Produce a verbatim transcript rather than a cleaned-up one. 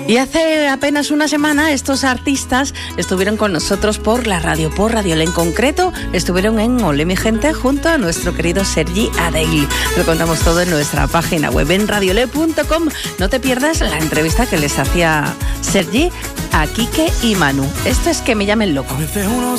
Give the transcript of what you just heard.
Y hace apenas una semana estos artistas estuvieron con nosotros por la radio, por Radiolé en concreto, estuvieron en Olé mi gente junto a nuestro querido Sergi Adegui. Lo contamos todo en nuestra página web en radiolé punto com. No te pierdas la entrevista que les hacía Sergi a Quique y Manu. Esto es Que me llamen loco.